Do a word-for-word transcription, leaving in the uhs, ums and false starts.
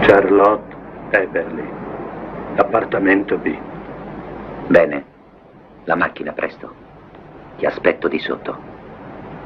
Charlotte Eberly, appartamento B. Bene, la macchina presto. Ti aspetto di sotto.